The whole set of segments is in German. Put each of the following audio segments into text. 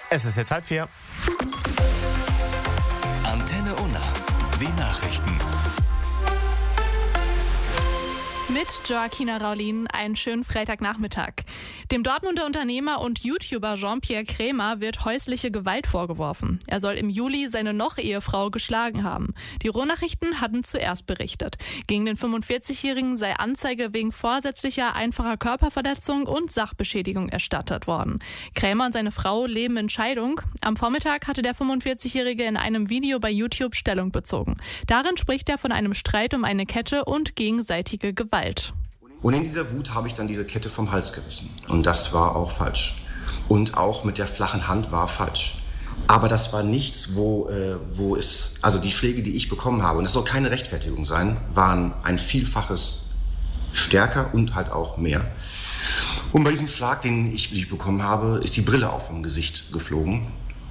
Es ist jetzt 3:30. Antenne Unna, die Nachrichten. Mit Joaquina Raulin einen schönen Freitagnachmittag. Dem Dortmunder Unternehmer und YouTuber Jean-Pierre Krämer wird häusliche Gewalt vorgeworfen. Er soll im Juli seine Noch-Ehefrau geschlagen haben. Die Ruhrnachrichten hatten zuerst berichtet. Gegen den 45-Jährigen sei Anzeige wegen vorsätzlicher einfacher Körperverletzung und Sachbeschädigung erstattet worden. Krämer und seine Frau leben in Scheidung. Am Vormittag hatte der 45-Jährige in einem Video bei YouTube Stellung bezogen. Darin spricht er von einem Streit um eine Kette und gegenseitige Gewalt. Und in dieser Wut habe ich dann diese Kette vom Hals gerissen. Und das war auch falsch. Und auch mit der flachen Hand war falsch. Aber das war nichts, also die Schläge, die ich bekommen habe, und das soll keine Rechtfertigung sein, waren ein Vielfaches stärker und halt auch mehr. Und bei diesem Schlag, den ich bekommen habe, ist die Brille auch vom Gesicht geflogen.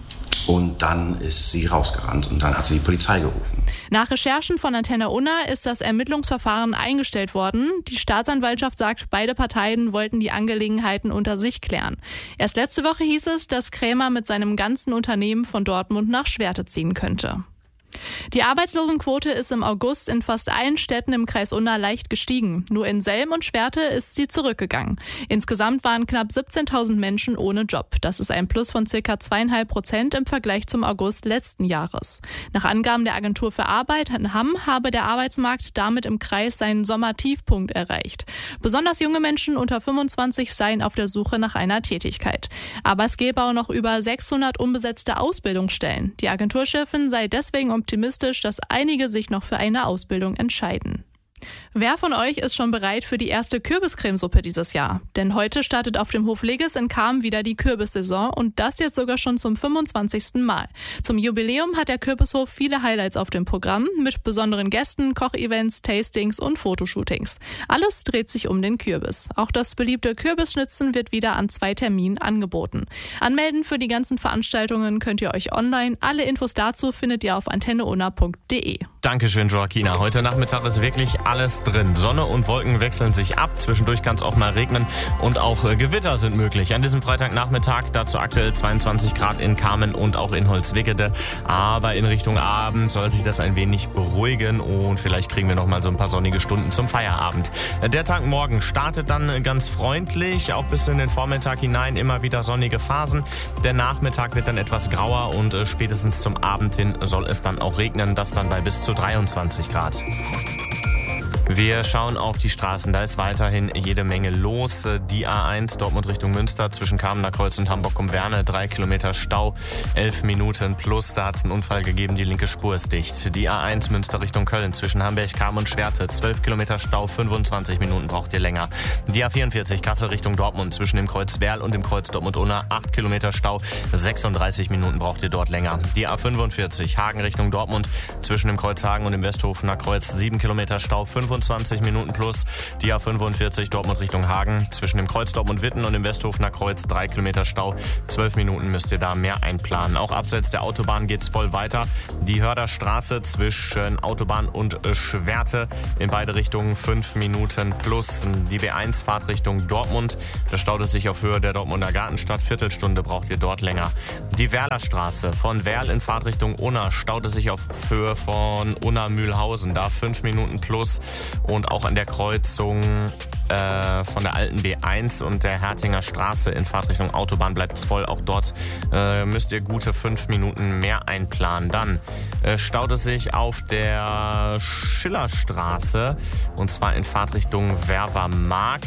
Und dann ist sie rausgerannt und dann hat sie die Polizei gerufen. Nach Recherchen von Antenne Unna ist das Ermittlungsverfahren eingestellt worden. Die Staatsanwaltschaft sagt, beide Parteien wollten die Angelegenheiten unter sich klären. Erst letzte Woche hieß es, dass Krämer mit seinem ganzen Unternehmen von Dortmund nach Schwerte ziehen könnte. Die Arbeitslosenquote ist im August in fast allen Städten im Kreis Unna leicht gestiegen. Nur in Selm und Schwerte ist sie zurückgegangen. Insgesamt waren knapp 17.000 Menschen ohne Job. Das ist ein Plus von ca. 2,5% im Vergleich zum August letzten Jahres. Nach Angaben der Agentur für Arbeit in Hamm habe der Arbeitsmarkt damit im Kreis seinen Sommertiefpunkt erreicht. Besonders junge Menschen unter 25 seien auf der Suche nach einer Tätigkeit. Aber es gäbe auch noch über 600 unbesetzte Ausbildungsstellen. Die Agenturchefin sei deswegen optimistisch, dass einige sich noch für eine Ausbildung entscheiden. Wer von euch ist schon bereit für die erste Kürbiscremesuppe dieses Jahr? Denn heute startet auf dem Hof Leges in Cham wieder die Kürbissaison und das jetzt sogar schon zum 25. Mal. Zum Jubiläum hat der Kürbishof viele Highlights auf dem Programm mit besonderen Gästen, Kochevents, Tastings und Fotoshootings. Alles dreht sich um den Kürbis. Auch das beliebte Kürbisschnitzen wird wieder an 2 Terminen angeboten. Anmelden für die ganzen Veranstaltungen könnt ihr euch online. Alle Infos dazu findet ihr auf antenneunna.de. Dankeschön, Joaquina. Heute Nachmittag ist wirklich alles drin. Sonne und Wolken wechseln sich ab. Zwischendurch kann es auch mal regnen und auch Gewitter sind möglich. An diesem Freitagnachmittag dazu aktuell 22 Grad in Kamen und auch in Holzwickede. Aber in Richtung Abend soll sich das ein wenig beruhigen und vielleicht kriegen wir noch mal so ein paar sonnige Stunden zum Feierabend. Der Tag morgen startet dann ganz freundlich, auch bis in den Vormittag hinein immer wieder sonnige Phasen. Der Nachmittag wird dann etwas grauer und spätestens zum Abend hin soll es dann auch regnen. Das dann bei bis zu 23 Grad. Wir schauen auf die Straßen, da ist weiterhin jede Menge los. Die A1 Dortmund Richtung Münster zwischen Kamener Kreuz und Hamburg-Cum-Werne, 3 Kilometer Stau, 11 Minuten plus, da hat es einen Unfall gegeben, die linke Spur ist dicht. Die A1 Münster Richtung Köln zwischen Hamburg, Cham und Schwerte, 12 Kilometer Stau, 25 Minuten braucht ihr länger. Die A44 Kassel Richtung Dortmund zwischen dem Kreuz Werl und dem Kreuz Dortmund-Unna, 8 Kilometer Stau, 36 Minuten braucht ihr dort länger. Die A45 Hagen Richtung Dortmund zwischen dem Kreuz Hagen und dem Westhofener Kreuz, 7 Kilometer Stau, 25 Minuten plus. Die A45 Dortmund Richtung Hagen zwischen dem Kreuz Dortmund-Witten und dem Westhofener Kreuz, 3 Kilometer Stau, 12 Minuten müsst ihr da mehr einplanen. Auch abseits der Autobahn geht's voll weiter. Die Hörderstraße zwischen Autobahn und Schwerte in beide Richtungen 5 Minuten plus. Die B1 Fahrtrichtung Dortmund, da staut es sich auf Höhe der Dortmunder Gartenstadt, Viertelstunde braucht ihr dort länger. Die Werlerstraße von Werl in Fahrtrichtung Unna staut es sich auf Höhe von Unna-Mühlhausen, da 5 Minuten plus. Und auch an der Kreuzung von der alten B1 und der Hertinger Straße in Fahrtrichtung Autobahn bleibt es voll. Auch dort müsst ihr gute 5 Minuten mehr einplanen. Dann staut es sich auf der Schillerstraße und zwar in Fahrtrichtung Werver-Mark.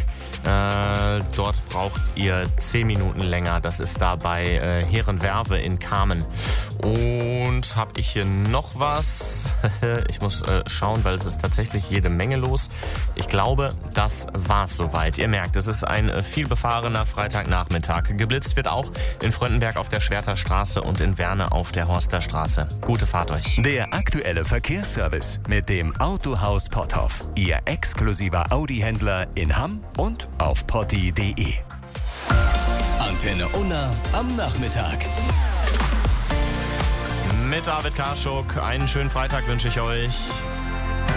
Dort braucht ihr 10 Minuten länger. Das ist da bei Herrenwerve in Kamen. Und habe ich hier noch was? Ich muss schauen, weil es ist tatsächlich jede Menge los. Ich glaube, das war's soweit. Ihr merkt, es ist ein vielbefahrener Freitagnachmittag. Geblitzt wird auch in Fröndenberg auf der Schwerter Straße und in Werne auf der Horster Straße. Gute Fahrt euch. Der aktuelle Verkehrsservice mit dem Autohaus Potthoff. Ihr exklusiver Audi-Händler in Hamm und auf potti.de. Antenne Unna am Nachmittag. Mit David Karschuk. Einen schönen Freitag wünsche ich euch.